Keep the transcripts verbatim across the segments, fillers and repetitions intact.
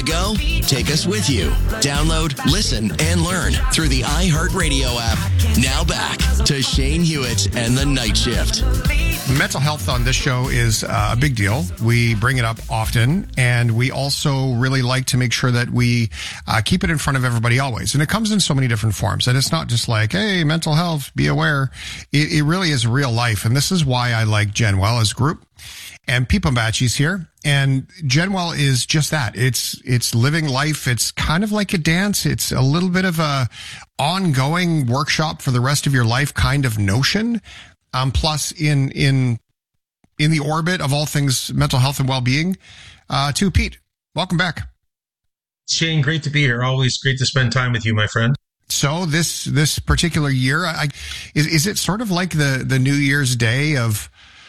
the go? Take us with you. Download, listen, and learn through the iHeartRadio app. Now back to Shane Hewitt and the Night Shift. Mental health on this show is uh, a big deal. We bring it up often, and we also really like to make sure that we uh, keep it in front of everybody always. And it comes in so many different forms. And it's not just like, hey, mental health, be aware. It, it really is real life. And this is why I like Genwell as a group. And Pete Bombachi's here. And Genwell is just that. It's, it's living life. It's kind of like a dance. It's a little bit of a ongoing workshop for the rest of your life kind of notion. Um, plus in, in, in the orbit of all things mental health and well-being, uh, to Pete. Welcome back. Shane, great to be here. Always great to spend time with you, my friend. So this, this particular year, I, is, is it sort of like the, the New Year's Day of,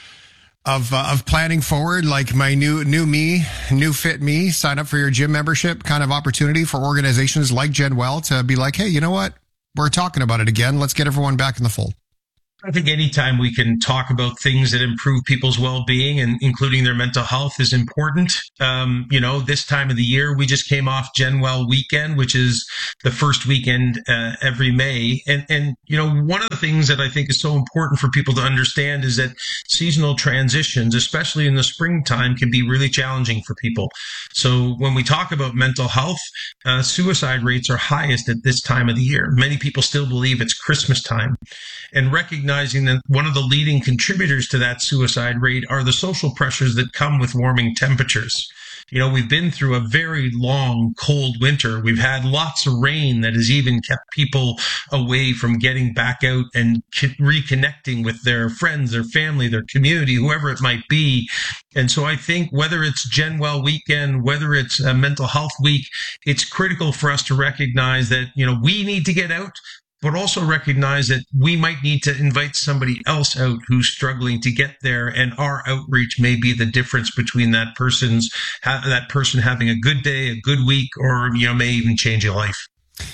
of, uh, of planning forward, like my new, new me, new fit me, sign up for your gym membership kind of opportunity for organizations like Genwell to be like, hey, you know what? We're talking about it again. Let's get everyone back in the fold. I think anytime we can talk about things that improve people's well-being and including their mental health is important. Um, you know, this time of the year, we just came off Genwell weekend, which is the first weekend uh, every May. And, and, you know, one of the things that I think is so important for people to understand is that seasonal transitions, especially in the springtime, can be really challenging for people. So when we talk about mental health, uh, suicide rates are highest at this time of the year. Many people still believe it's Christmas time. And recognizing that one of the leading contributors to that suicide rate are the social pressures that come with warming temperatures. You know, we've been through a very long, cold winter. We've had lots of rain that has even kept people away from getting back out and reconnecting with their friends, their family, their community, whoever it might be. And so I think whether it's Genwell weekend, whether it's a mental health week, it's critical for us to recognize that, you know, we need to get out, but also recognize that we might need to invite somebody else out who's struggling to get there, and our outreach may be the difference between that person's that person having a good day, a good week, or you know may even change your life.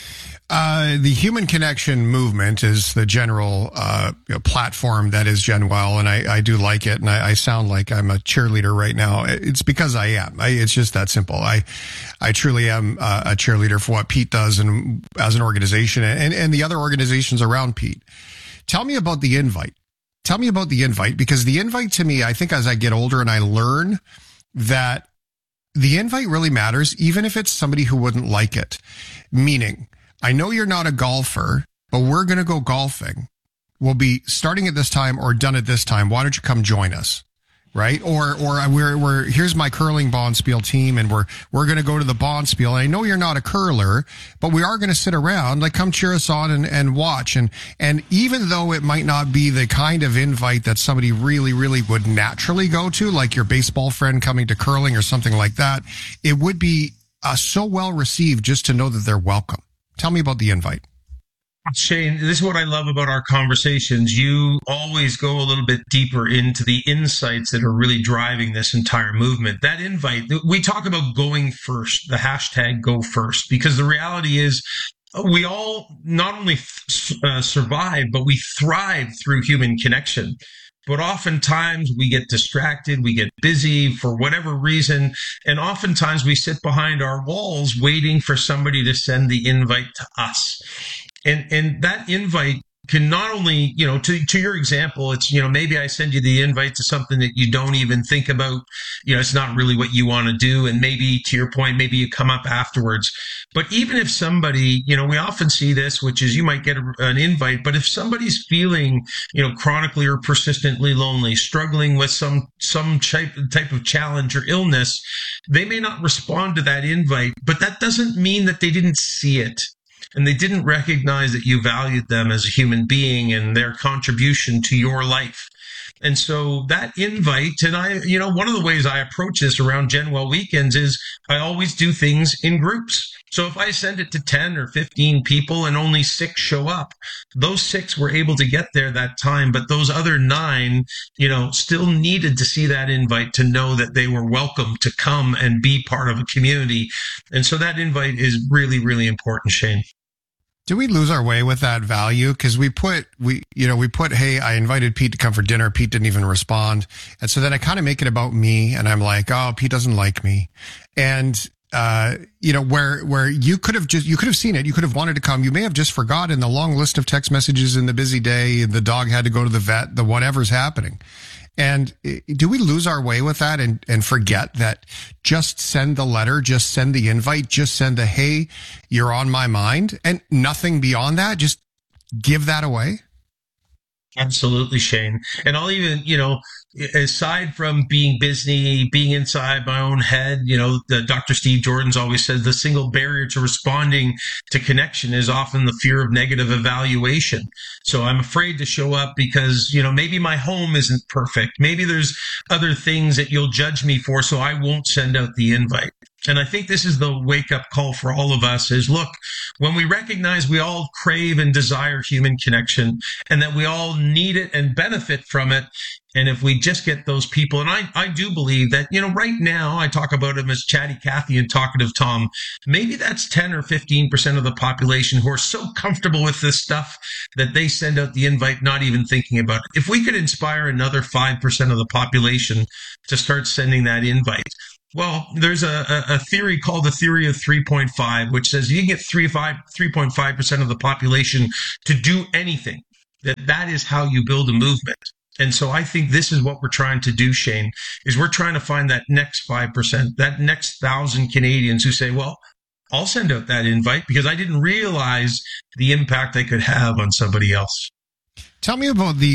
Uh, the Human Connection movement is the general uh, you know, platform that is Genwell, and I, I do like it, and I, I sound like I'm a cheerleader right now. It's because I am. I, it's just that simple. I I truly am uh, a cheerleader for what Pete does and as an organization and, and the other organizations around Pete. Tell me about the invite. Tell me about the invite, because the invite to me, I think as I get older and I learn that the invite really matters, even if it's somebody who wouldn't like it. Meaning, I know you're not a golfer, but we're going to go golfing. We'll be starting at this time or done at this time. Why don't you come join us? Right? Or, or we're, we're, here's my curling Bonspiel team and we're, we're going to go to the Bonspiel. And I know you're not a curler, but we are going to sit around, like come cheer us on and, and watch. And, and even though it might not be the kind of invite that somebody really, really would naturally go to, like your baseball friend coming to curling or something like that, it would be uh, so well received just to know that they're welcome. Tell me about the invite. Shane, this is what I love about our conversations. You always go a little bit deeper into the insights that are really driving this entire movement. That invite, we talk about going first, the hashtag go first, because the reality is we all not only uh, survive, but we thrive through human connection. But oftentimes we get distracted, we get busy for whatever reason, and oftentimes we sit behind our walls waiting for somebody to send the invite to us. And and that invite can not only, you know, to, to your example, it's, you know, maybe I send you the invite to something that you don't even think about, you know, it's not really what you want to do. And maybe to your point, maybe you come up afterwards. But even if somebody, you know, we often see this, which is you might get a, an invite, but if somebody's feeling, you know, chronically or persistently lonely, struggling with some, some type, type of challenge or illness, they may not respond to that invite, but that doesn't mean that they didn't see it. And they didn't recognize that you valued them as a human being and their contribution to your life. And so that invite, and I, you know, one of the ways I approach this around Genwell weekends is I always do things in groups. So if I send it to ten or fifteen people and only six show up, those six were able to get there that time, but those other nine, you know, still needed to see that invite to know that they were welcome to come and be part of a community. And so that invite is really, really important, Shane. Do we lose our way with that value? Because we put, we, you know, we put, hey, I invited Pete to come for dinner. Pete didn't even respond. And so then I kind of make it about me and I'm like, oh, Pete doesn't like me. And uh, you know, where, where you could have just, you could have seen it. You could have wanted to come. You may have just forgotten the long list of text messages in the busy day. The dog had to go to the vet, the whatever's happening. And do we lose our way with that and, and forget that just send the letter, just send the invite, just send the, hey, you're on my mind, and nothing beyond that? Just give that away? Absolutely, Shane. And I'll even, you know, aside from being busy, being inside my own head, you know, the Doctor Steve Jordan's always said the single barrier to responding to connection is often the fear of negative evaluation. So I'm afraid to show up because, you know, maybe my home isn't perfect. Maybe there's other things that you'll judge me for, so I won't send out the invite. And I think this is the wake-up call for all of us is, look, when we recognize we all crave and desire human connection and that we all need it and benefit from it, and if we just get those people, and I, I do believe that, you know, right now I talk about them as chatty Cathy and talkative Tom, maybe that's ten or fifteen percent of the population who are so comfortable with this stuff that they send out the invite not even thinking about it. If we could inspire another five percent of the population to start sending that invite, well, there's a, a theory called the theory of three point five, which says you can get three point five percent of the population to do anything. That that is how you build a movement. And so I think this is what we're trying to do, Shane, is we're trying to find that next five percent, that next thousand Canadians who say, well, I'll send out that invite because I didn't realize the impact I could have on somebody else. Tell me about the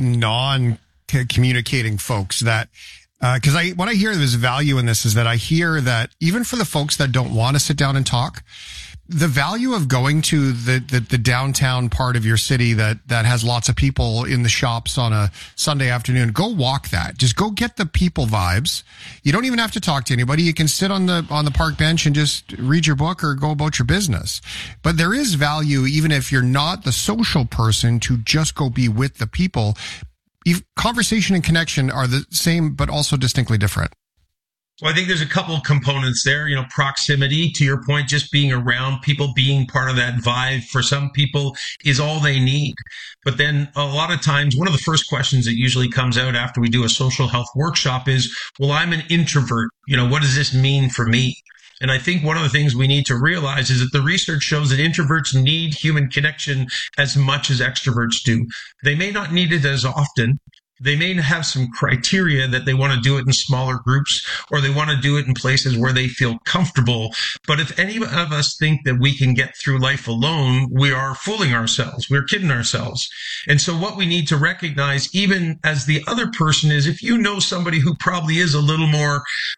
non-communicating folks that, because uh, I what I hear there's value in this is that I hear that even for the folks that don't want to sit down and talk, the value of going to the, the, the downtown part of your city that, that has lots of people in the shops on a Sunday afternoon, go walk that. Just go get the people vibes. You don't even have to talk to anybody. You can sit on the, on the park bench and just read your book or go about your business. But there is value, even if you're not the social person, to just go be with the people. Conversation and connection are the same, but also distinctly different. Well, I think there's a couple of components there. You know, proximity, to your point, just being around people, being part of that vibe for some people is all they need. But then a lot of times, one of the first questions that usually comes out after we do a social health workshop is, well, I'm an introvert. You know, what does this mean for me? And I think one of the things we need to realize is that the research shows that introverts need human connection as much as extroverts do. They may not need it as often. They may have some criteria that they want to do it in smaller groups, or they want to do it in places where they feel comfortable. But if any of us think that we can get through life alone, we are fooling ourselves. We're kidding ourselves. And so what we need to recognize, even as the other person, is if you know somebody who probably is a little more,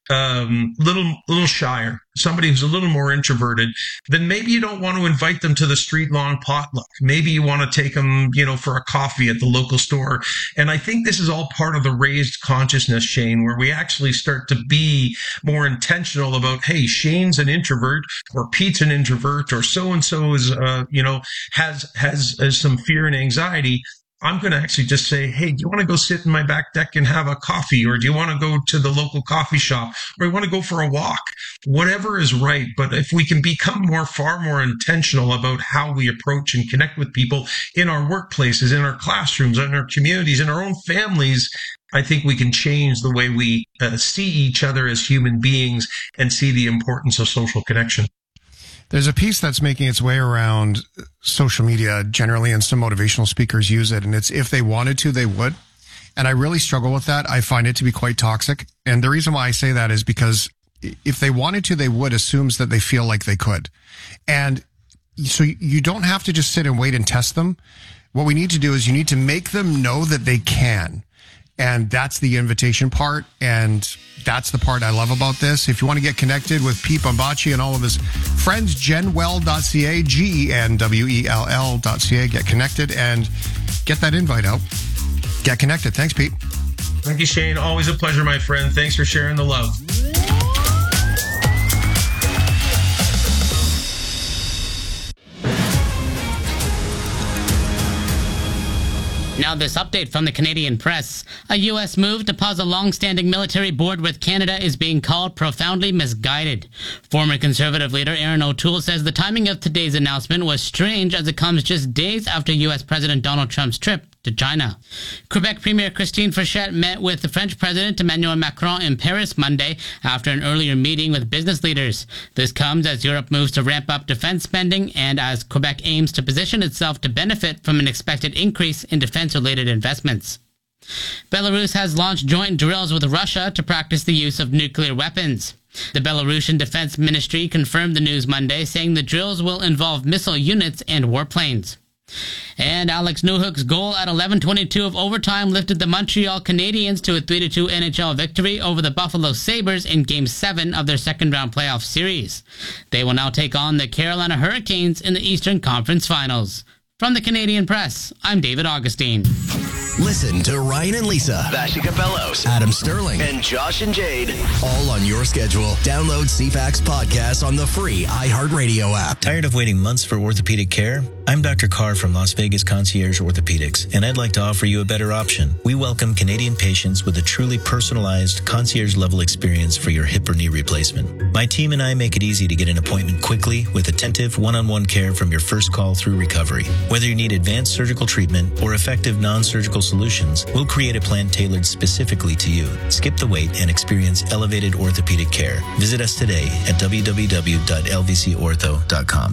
um, little, little shyer, somebody who's a little more introverted, then maybe you don't want to invite them to the street lawn potluck. Maybe you want to take them, you know, for a coffee at the local store. And I think this is all part of the raised consciousness, Shane, where we actually start to be more intentional about, hey, Shane's an introvert, or Pete's an introvert, or so-and-so is, uh, you know, has, has, has some fear and anxiety. I'm going to actually just say, hey, do you want to go sit in my back deck and have a coffee? Or do you want to go to the local coffee shop? Or you want to go for a walk? Whatever is right. But if we can become more, far more intentional about how we approach and connect with people in our workplaces, in our classrooms, in our communities, in our own families, I think we can change the way we uh, see each other as human beings and see the importance of social connection. There's a piece that's making its way around social media generally, and some motivational speakers use it, and it's if they wanted to, they would. And I really struggle with that. I find it to be quite toxic. And the reason why I say that is because if they wanted to, they would assumes that they feel like they could. And so you don't have to just sit and wait and test them. What we need to do is you need to make them know that they can. And that's the invitation part. And that's the part I love about this. If you want to get connected with Pete Bambachi and all of his friends, genwell dot c a, G E N W E L L dot C A. Get connected and get that invite out. Get connected. Thanks, Pete. Thank you, Shane. Always a pleasure, my friend. Thanks for sharing the love. Now this update from the Canadian press. A U S move to pause a long-standing military board with Canada is being called profoundly misguided. Former Conservative leader Erin O'Toole says the timing of today's announcement was strange as it comes just days after U S President Donald Trump's trip to China. Quebec Premier Christine Frechette met with the French President Emmanuel Macron in Paris Monday after an earlier meeting with business leaders. This comes as Europe moves to ramp up defense spending and as Quebec aims to position itself to benefit from an expected increase in defense-related investments. Belarus has launched joint drills with Russia to practice the use of nuclear weapons. The Belarusian Defense Ministry confirmed the news Monday, saying the drills will involve missile units and warplanes. And Alex Newhook's goal at eleven twenty-two of overtime lifted the Montreal Canadiens to a three to two N H L victory over the Buffalo Sabres in Game seven of their second-round playoff series. They will now take on the Carolina Hurricanes in the Eastern Conference Finals. From the Canadian Press, I'm David Augustine. Listen to Ryan and Lisa, Vassy Capellos, Adam Sterling, and Josh and Jade. all on your schedule. Download C FAX podcast on the free iHeartRadio app. Tired of waiting months for orthopedic care? I'm Doctor Carr from Las Vegas Concierge Orthopedics, and I'd like to offer you a better option. We welcome Canadian patients with a truly personalized concierge-level experience for your hip or knee replacement. My team and I make it easy to get an appointment quickly with attentive one-on-one care from your first call through recovery. Whether you need advanced surgical treatment or effective non-surgical solutions, we'll create a plan tailored specifically to you. Skip the wait and experience elevated orthopedic care. Visit us today at w w w dot l v c ortho dot com.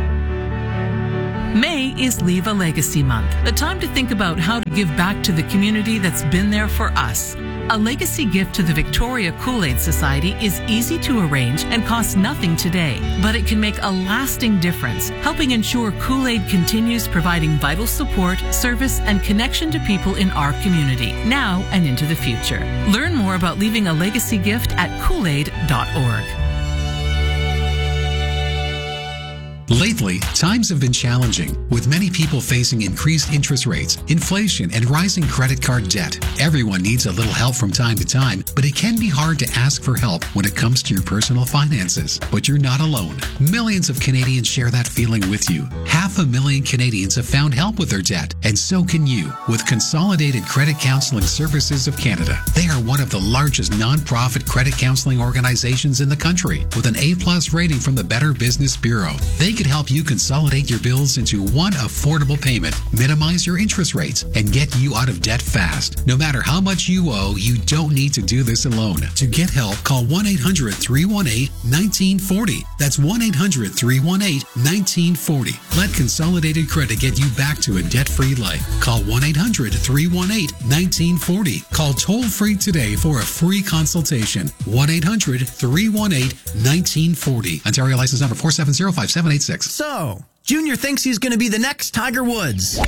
May is Leave a Legacy Month, a time to think about how to give back to the community that's been there for us. A legacy gift to the Victoria Kool-Aid Society is easy to arrange and costs nothing today, but it can make a lasting difference, helping ensure Kool-Aid continues providing vital support, service, and connection to people in our community, now and into the future. Learn more about leaving a legacy gift at kool aid dot org. Lately, times have been challenging, with many people facing increased interest rates, inflation, and rising credit card debt. Everyone needs a little help from time to time, but it can be hard to ask for help when it comes to your personal finances. But you're not alone. Millions of Canadians share that feeling with you. Half a million Canadians have found help with their debt, and so can you with Consolidated Credit Counseling Services of Canada. They are one of the largest non-profit credit counseling organizations in the country, with an A plus rating from the Better Business Bureau. They could help you consolidate your bills into one affordable payment, minimize your interest rates, and get you out of debt fast. No matter how much you owe, you don't need to do this alone. To get help, call one eight hundred, three one eight, one nine four zero. That's one eight hundred, three one eight, one nine four zero. Let Consolidated Credit get you back to a debt-free life. Call one eight hundred, three one eight, one nine four zero. Call toll-free today for a free consultation. one eight hundred, three one eight, one nine four zero. Ontario license number four seven zero, five seven eight six. So, Junior thinks he's going to be the next Tiger Woods.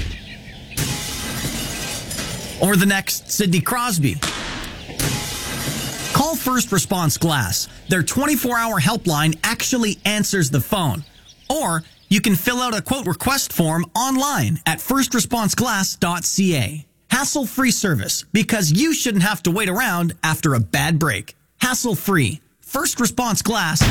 Or the next Sidney Crosby. Call First Response Glass. Their twenty-four hour helpline actually answers the phone. Or you can fill out a quote request form online at first response glass dot c a. Hassle-free service, because you shouldn't have to wait around after a bad break. Hassle-free. First Response Glass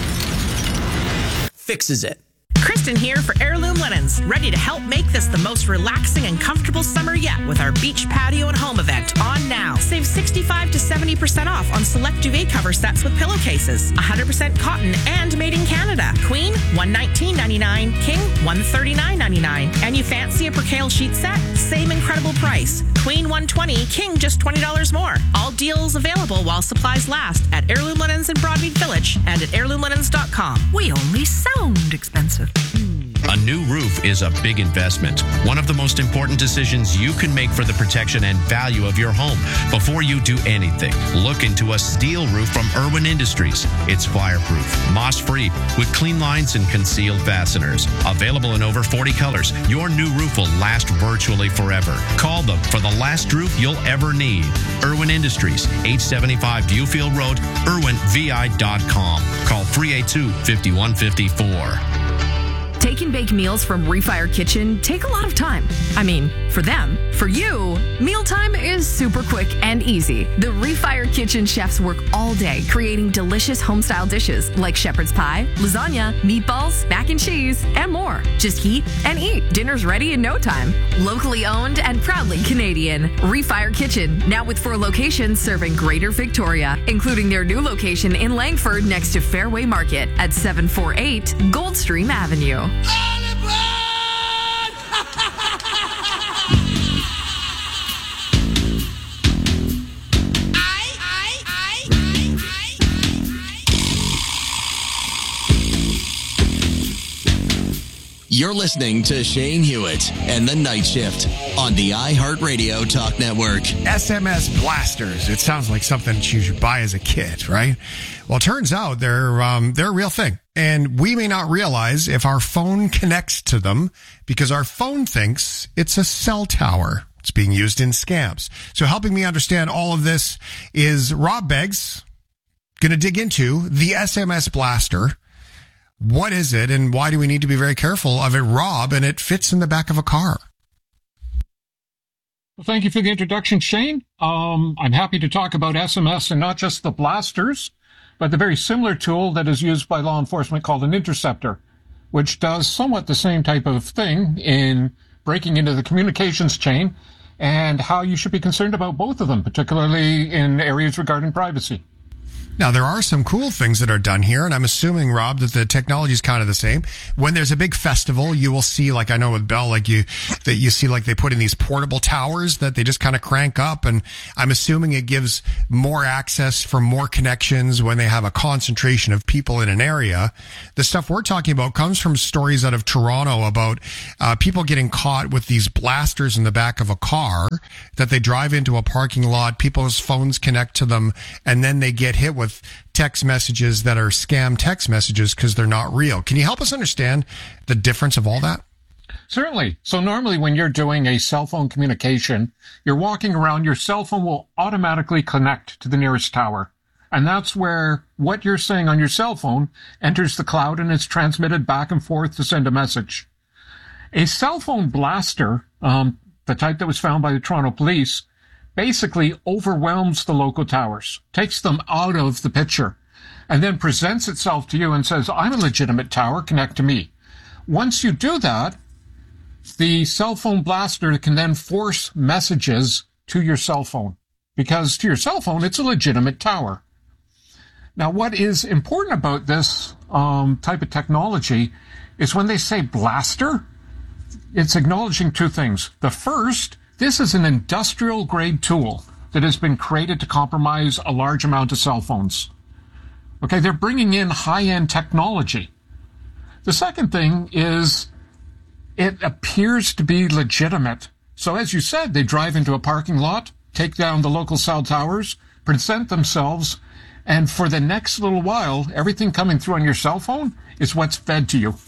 fixes it. Kristen here for Heirloom Linens, ready to help make this the most relaxing and comfortable summer yet with our beach patio and home event on now. Save sixty-five to seventy percent off on select duvet cover sets with pillowcases. one hundred percent cotton and made in Canada. Queen, one hundred nineteen dollars and ninety-nine cents. King, one hundred thirty-nine dollars and ninety-nine cents. And you fancy a percale sheet set? Same incredible price. Queen, one hundred twenty dollars. King, just twenty dollars more. All deals available while supplies last at Heirloom Linens in Broadmead Village and at heirloom linens dot com. We only sound expensive. A new roof is a big investment. One of the most important decisions you can make for the protection and value of your home. Before you do anything, look into a steel roof from Irwin Industries. It's fireproof, moss-free, with clean lines and concealed fasteners. Available in over forty colors, your new roof will last virtually forever. Call them for the last roof you'll ever need. Irwin Industries, eight seventy-five Viewfield Road, irwin v i dot com. Call three eight two, five one five four. Take and bake meals from Refire Kitchen take a lot of time. I mean, for them. For you, mealtime is super quick and easy. The Refire Kitchen chefs work all day creating delicious home-style dishes like shepherd's pie, lasagna, meatballs, mac and cheese, and more. Just heat and eat. Dinner's ready in no time. Locally owned and proudly Canadian. Refire Kitchen, now with four locations serving Greater Victoria, including their new location in Langford next to Fairway Market at seven forty-eight Goldstream Avenue. You're listening to Shane Hewitt and the Night Shift on the iHeartRadio Talk Network. S M S blasters. It sounds like something you should buy as a kid, right? Well, it turns out they're um, they're a real thing. And we may not realize if our phone connects to them because our phone thinks it's a cell tower. It's being used in scams. So helping me understand all of this is Rob Beggs, going to dig into the S M S blaster. What is it and why do we need to be very careful of it, Rob? And it fits in the back of a car. Well, thank you for the introduction, Shane. Um, I'm happy to talk about S M S and not just the blasters, but the very similar tool that is used by law enforcement called an interceptor, which does somewhat the same type of thing in breaking into the communications chain, and how you should be concerned about both of them, particularly in areas regarding privacy. Now, there are some cool things that are done here, and I'm assuming, Rob, that the technology is kind of the same. When there's a big festival, you will see, like I know with Bell, like you, that you see like they put in these portable towers that they just kind of crank up, and I'm assuming it gives more access for more connections when they have a concentration of people in an area. The stuff we're talking about comes from stories out of Toronto about uh, people getting caught with these blasters in the back of a car that they drive into a parking lot, people's phones connect to them, and then they get hit with with text messages that are scam text messages because they're not real. Can you help us understand the difference of all that? Certainly. So normally when you're doing a cell phone communication, you're walking around, your cell phone will automatically connect to the nearest tower. And that's where what you're saying on your cell phone enters the cloud and it's transmitted back and forth to send a message. A cell phone blaster, um, the type that was found by the Toronto police, basically overwhelms the local towers, takes them out of the picture, and then presents itself to you and says, I'm a legitimate tower, connect to me. Once you do that, the cell phone blaster can then force messages to your cell phone, because to your cell phone, it's a legitimate tower. Now, what is important about this um, type of technology is when they say blaster, it's acknowledging two things. The first, this is an industrial-grade tool that has been created to compromise a large amount of cell phones. Okay, they're bringing in high-end technology. The second thing is it appears to be legitimate. So as you said, they drive into a parking lot, take down the local cell towers, present themselves, and for the next little while, everything coming through on your cell phone is what's fed to you.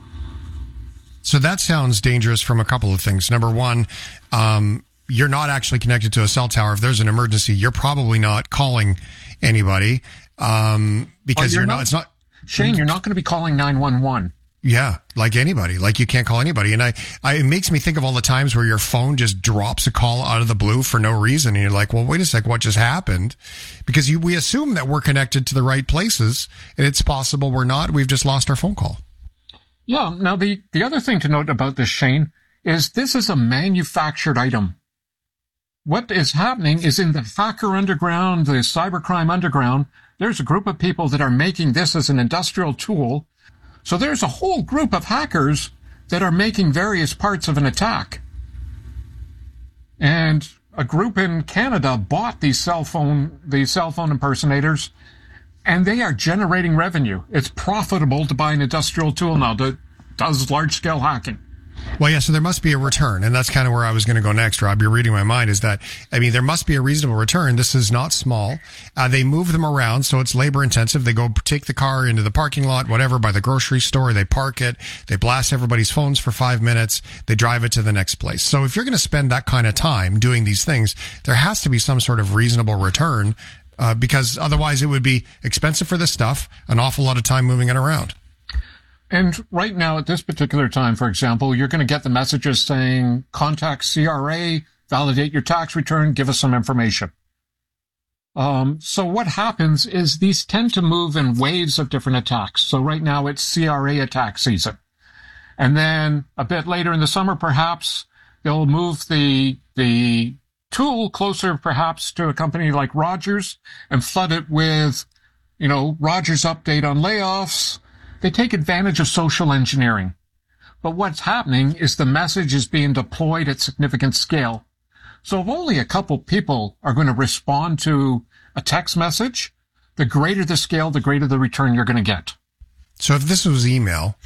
So that sounds dangerous from a couple of things. Number one, um, you're not actually connected to a cell tower. If there's an emergency, you're probably not calling anybody um, because you're, you're not, not. It's not Shane. You're not going to be calling nine one one. Yeah, like anybody. Like you can't call anybody. And I, I, it makes me think of all the times where your phone just drops a call out of the blue for no reason, and you're like, "Well, wait a sec, what just happened?" Because you, we assume that we're connected to the right places, and it's possible we're not. We've just lost our phone call. Yeah. Now, the, the other thing to note about this, Shane, is this is a manufactured item. What is happening is in the hacker underground, the cybercrime underground, there's a group of people that are making this as an industrial tool. So there's a whole group of hackers that are making various parts of an attack. And a group in Canada bought these cell phone, these cell phone impersonators, and they are generating revenue. It's profitable to buy an industrial tool now that does large-scale hacking. Well, yeah, so there must be a return, and that's kind of where I was going to go next, Rob. You're reading my mind, is that, I mean, there must be a reasonable return. This is not small. Uh, they move them around, so it's labor-intensive. They go take the car into the parking lot, whatever, by the grocery store. They park it. They blast everybody's phones for five minutes. They drive it to the next place. So if you're going to spend that kind of time doing these things, there has to be some sort of reasonable return, uh, because otherwise it would be expensive for this stuff, an awful lot of time moving it around. And right now, at this particular time, for example, you're going to get the messages saying, contact C R A, validate your tax return, give us some information. Um, so what happens is these tend to move in waves of different attacks. So right now it's C R A attack season. And then a bit later in the summer, perhaps, they'll move the, the tool closer, perhaps, to a company like Rogers and flood it with, you know, Rogers update on layoffs. They take advantage of social engineering. But what's happening is the message is being deployed at significant scale. So if only a couple people are going to respond to a text message, the greater the scale, the greater the return you're going to get. So if this was email,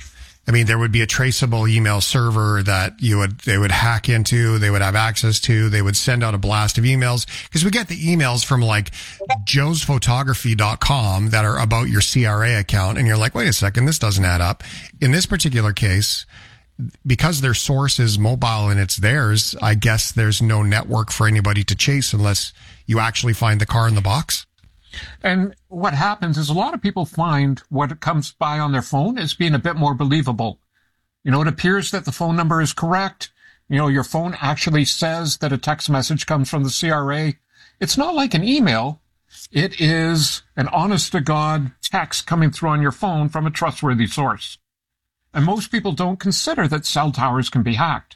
I mean, there would be a traceable email server that you would, they would hack into, they would have access to, they would send out a blast of emails, because we get the emails from like joes photography dot com that are about your C R A account, and you're like, wait a second, this doesn't add up. In this particular case, because their source is mobile and it's theirs, I guess there's no network for anybody to chase unless you actually find the car in the box. And what happens is a lot of people find what comes by on their phone as being a bit more believable. You know, it appears that the phone number is correct. You know, your phone actually says that a text message comes from the C R A. It's not like an email. It is an honest-to-God text coming through on your phone from a trustworthy source. And most people don't consider that cell towers can be hacked.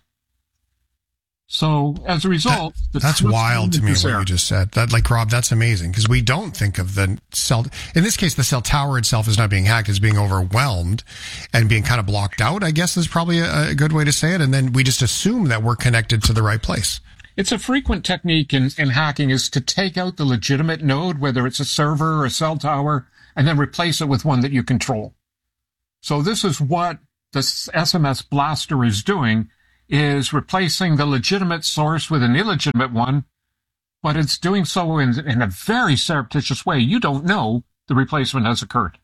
So as a result, that, that's wild to me what you just said. That, like, Rob, that's amazing, because we don't think of the cell. In this case, the cell tower itself is not being hacked; it's being overwhelmed and being kind of blocked out, I guess is probably a, a good way to say it. And then we just assume that we're connected to the right place. It's a frequent technique in, in hacking is to take out the legitimate node, whether it's a server or a cell tower, and then replace it with one that you control. So this is what the S M S Blaster is doing, is replacing the legitimate source with an illegitimate one, but it's doing so in, in a very surreptitious way. You don't know the replacement has occurred.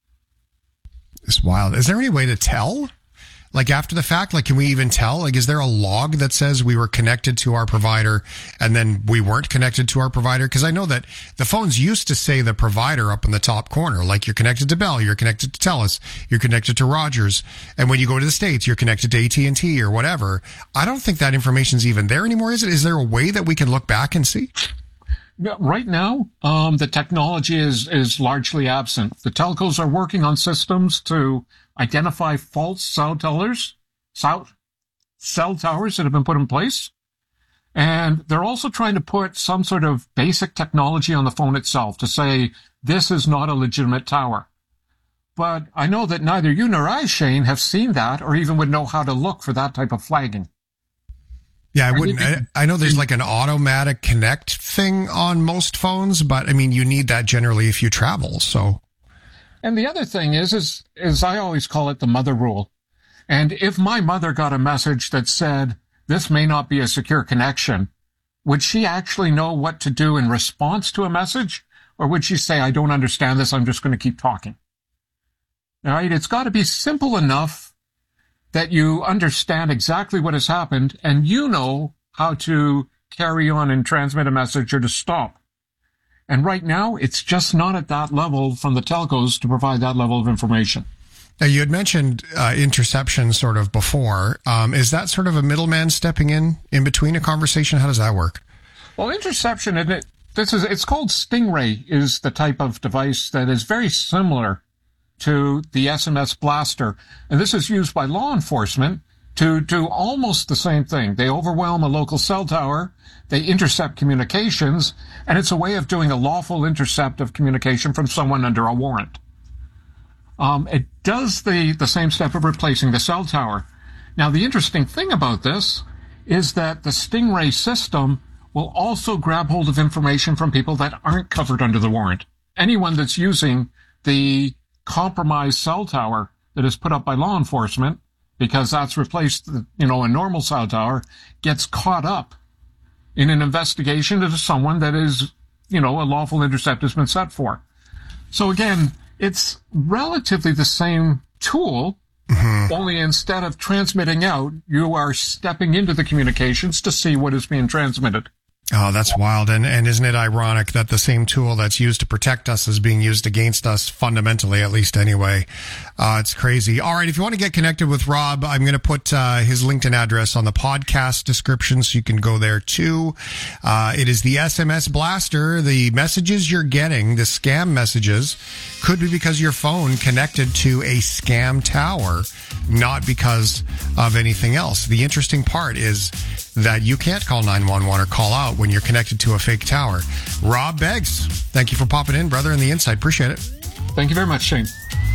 It's wild. Is there any way to tell? Like, after the fact, like, can we even tell? Like, is there a log that says we were connected to our provider and then we weren't connected to our provider? Because I know that the phones used to say the provider up in the top corner, like you're connected to Bell, you're connected to TELUS, you're connected to Rogers. And when you go to the States, you're connected to A T and T or whatever. I don't think that information's even there anymore, is it? Is there a way that we can look back and see? Yeah, right now, um, the technology is, is largely absent. The telcos are working on systems to identify false cell towers, cell, cell towers that have been put in place. And they're also trying to put some sort of basic technology on the phone itself to say, this is not a legitimate tower. But I know that neither you nor I, Shane, have seen that or even would know how to look for that type of flagging. Yeah, I wouldn't. I, I know there's like an automatic connect thing on most phones, but I mean, you need that generally if you travel, so. And the other thing is, is, is I always call it the mother rule. And if my mother got a message that said, this may not be a secure connection, would she actually know what to do in response to a message? Or would she say, I don't understand this, I'm just going to keep talking? All right, it's got to be simple enough that you understand exactly what has happened and you know how to carry on and transmit a message or to stop. And right now, it's just not at that level from the telcos to provide that level of information. Now, you had mentioned uh, interception sort of before. Um, is that sort of a middleman stepping in in between a conversation? How does that work? Well, interception, and it, this is it's called Stingray, is the type of device that is very similar to the S M S Blaster. And this is used by law enforcement to do almost the same thing. They overwhelm a local cell tower, they intercept communications, and it's a way of doing a lawful intercept of communication from someone under a warrant. Um, it does the, the same step of replacing the cell tower. Now, the interesting thing about this is that the Stingray system will also grab hold of information from people that aren't covered under the warrant. Anyone that's using the compromised cell tower that is put up by law enforcement, because that's replaced, you know, a normal cell tower, gets caught up in an investigation into someone that is, you know, a lawful intercept has been set for. So again, it's relatively the same tool, mm-hmm. only instead of transmitting out, you are stepping into the communications to see what is being transmitted. Oh, that's wild. And, and isn't it ironic that the same tool that's used to protect us is being used against us fundamentally, at least anyway? Uh, it's crazy. All right. If you want to get connected with Rob, I'm going to put uh, his LinkedIn address on the podcast description so you can go there too. Uh, it is the S M S Blaster. The messages you're getting, the scam messages, could be because your phone connected to a scam tower, not because of anything else. The interesting part is that you can't call nine one one or call out when you're connected to a fake tower. Rob Beggs, thank you for popping in, brother, and the insight. Appreciate it. Thank you very much, Shane.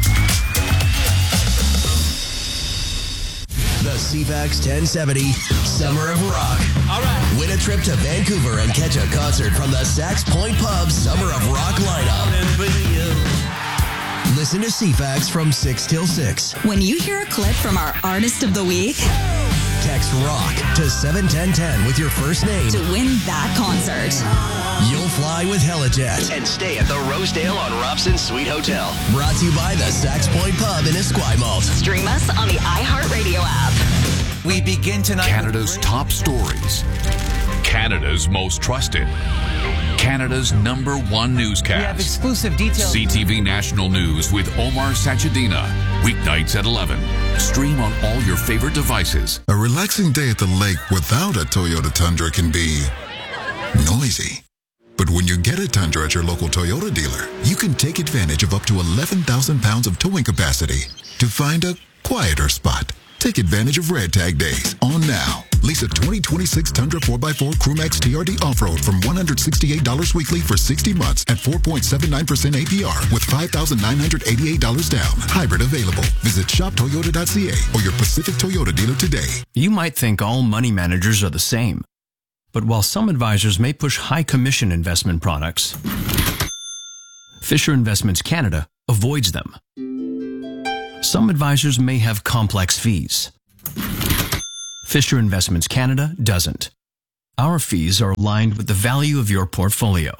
The C FAX ten seventy Summer of Rock. All right. Win a trip to Vancouver and catch a concert from the Sax Point Pub Summer of Rock lineup. Listen to C FAX from six till six. When you hear a clip from our Artist of the Week, text ROCK to seven ten ten with your first name to win that concert. You'll fly with Helijet. And stay at the Rosedale on Robson Suite Hotel. Brought to you by the Sax Point Pub in Esquimalt. Stream us on the iHeartRadio app. We begin tonight. Canada's top stories. Canada's most trusted. Canada's number one newscast. We have exclusive details. C T V National News with Omar Sajidina. Weeknights at eleven. Stream on all your favorite devices. A relaxing day at the lake without a Toyota Tundra can be noisy. But when you get a Tundra at your local Toyota dealer, you can take advantage of up to eleven thousand pounds of towing capacity to find a quieter spot. Take advantage of Red Tag Days on now. Lease a twenty twenty-six Tundra four by four Crewmax T R D Off-Road from one hundred sixty-eight dollars weekly for sixty months at four point seven nine percent A P R with five thousand nine hundred eighty-eight dollars down. Hybrid available. Visit shop toyota dot c a or your Pacific Toyota dealer today. You might think all money managers are the same. But while some advisors may push high commission investment products, Fisher Investments Canada avoids them. Some advisors may have complex fees. Fisher Investments Canada doesn't. Our fees are aligned with the value of your portfolio.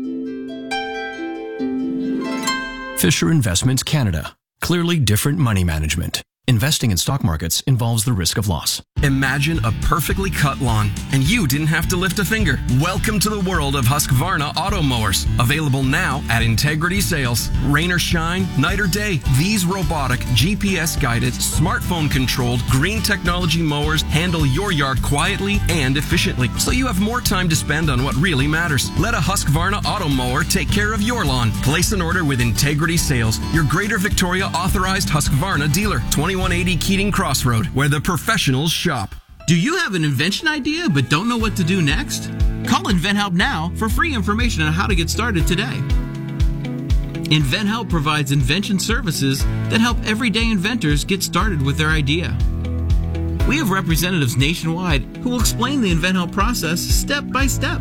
Fisher Investments Canada. Clearly different money management. Investing in stock markets involves the risk of loss. Imagine a perfectly cut lawn, and you didn't have to lift a finger. Welcome to the world of Husqvarna auto mowers. Available now at Integrity Sales. Rain or shine, night or day, these robotic, G P S-guided, smartphone-controlled, green technology mowers handle your yard quietly and efficiently, so you have more time to spend on what really matters. Let a Husqvarna auto mower take care of your lawn. Place an order with Integrity Sales, your Greater Victoria authorized Husqvarna dealer. twenty-one eighty Keating Crossroad, where the professionals shop. Do you have an invention idea but don't know what to do next? Call InventHelp now for free information on how to get started today. InventHelp provides invention services that help everyday inventors get started with their idea. We have representatives nationwide who will explain the InventHelp process step by step.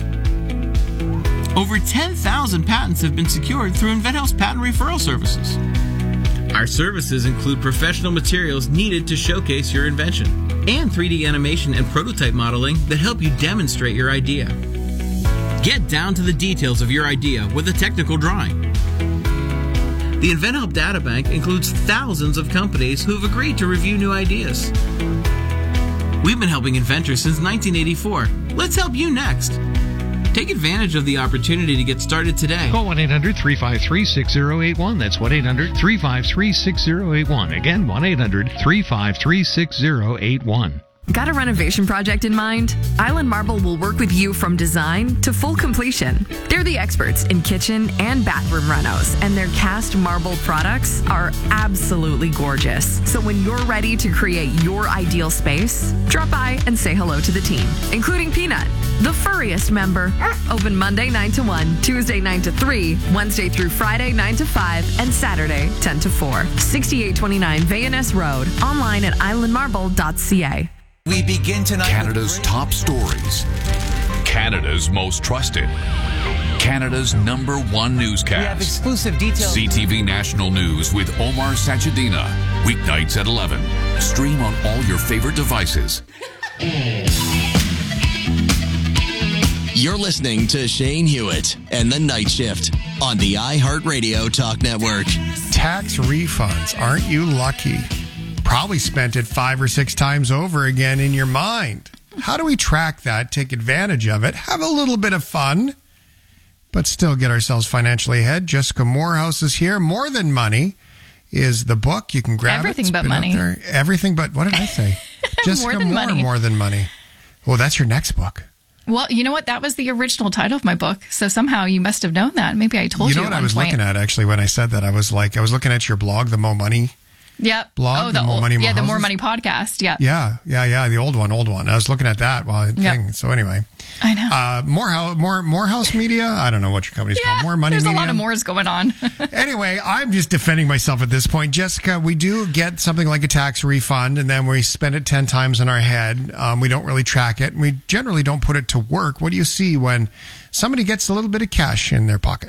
Over ten thousand patents have been secured through InventHelp's patent referral services. Our services include professional materials needed to showcase your invention and three D animation and prototype modeling that help you demonstrate your idea. Get down to the details of your idea with a technical drawing. The InventHelp Databank includes thousands of companies who have agreed to review new ideas. We've been helping inventors since nineteen eighty-four. Let's help you next. Take advantage of the opportunity to get started today. Call one eight hundred three five three six zero eight one. That's one eight hundred three five three six zero eight one. Again, one eight hundred three five three six zero eight one. Got a renovation project in mind? Island Marble will work with you from design to full completion. They're the experts in kitchen and bathroom renos, and their cast marble products are absolutely gorgeous. So when you're ready to create your ideal space, drop by and say hello to the team, including Peanut, the furriest member. Open Monday nine to one, Tuesday nine to three, Wednesday through Friday nine to five, and Saturday ten to four. sixty-eight twenty-nine Van Ness Road. Online at island marble dot c a. We begin tonight. Canada's top stories. Canada's most trusted. Canada's number one newscast. We have exclusive details. C T V National News with Omar Sajidina. Weeknights at eleven. Stream on all your favorite devices. You're listening to Shane Hewitt and the Night Shift on the iHeartRadio Talk Network. Tax refunds. Aren't you lucky? Probably spent it five or six times over again in your mind. How do we track that, take advantage of it, have a little bit of fun, but still get ourselves financially ahead? Jessica Morehouse is here. More Than Money is the book. You can grab Everything it. But Money. Everything but, what did I say? Jessica More Than Moore, Money. More Than Money. Well, that's your next book. Well, you know what? That was the original title of my book. So somehow you must have known that. Maybe I told you. You know at what I one was point. looking at, actually, when I said that? I was like, I was looking at your blog, the Mo Money Yep. blog, oh, the the, More old, Money, yeah, More the More Houses? Money podcast. Yeah. Yeah, yeah, yeah, the old one, old one. I was looking at that while Yep. thing. So anyway, I know. uh, Morehouse, More Morehouse Media. I don't know what your company's Yeah, called. More Money There's Media. a lot of mores going on. Anyway, I'm just defending myself at this point. Jessica, we do get something like a tax refund, and then we spend it ten times in our head. Um, we don't really track it, and we generally don't put it to work. What do you see when somebody gets a little bit of cash in their pocket?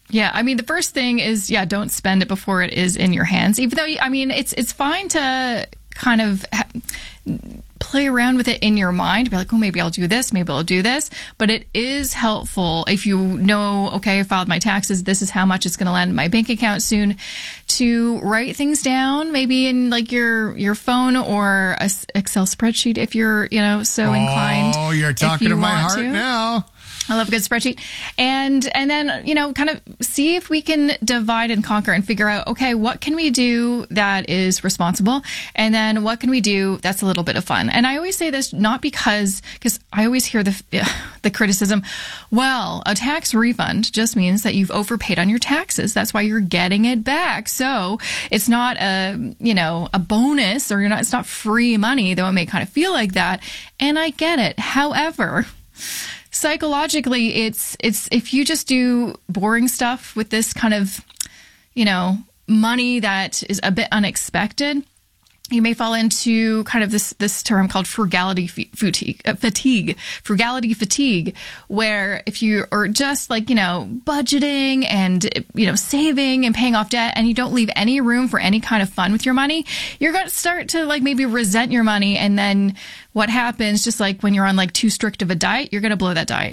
Yeah, I mean, the first thing is, yeah, don't spend it before it is in your hands. Even though, I mean, it's it's fine to kind of ha- play around with it in your mind. Be like, oh, maybe I'll do this, maybe I'll do this. But it is helpful if you know, okay, I filed my taxes, this is how much it's going to land in my bank account soon, to write things down, maybe in like your your phone or a s- Excel spreadsheet if you're, you know, so inclined. Oh, you're talking you to my want heart to. now. I love a good spreadsheet. And and then, you know, kind of see if we can divide and conquer and figure out, okay, what can we do that is responsible? And then what can we do that's a little bit of fun? And I always say this not because, because I always hear the the criticism, well, a tax refund just means that you've overpaid on your taxes. That's why you're getting it back. So it's not a, you know, a bonus, or you're not, it's not free money, though it may kind of feel like that. And I get it. However, psychologically, it's it's if you just do boring stuff with this kind of, you know, money that is a bit unexpected, you may fall into kind of this this term called frugality fatigue, uh, fatigue, frugality fatigue, where if you are just like, you know, budgeting and, you know, saving and paying off debt, and you don't leave any room for any kind of fun with your money, you're going to start to like maybe resent your money. And then what happens, just like when you're on like too strict of a diet, you're going to blow that diet.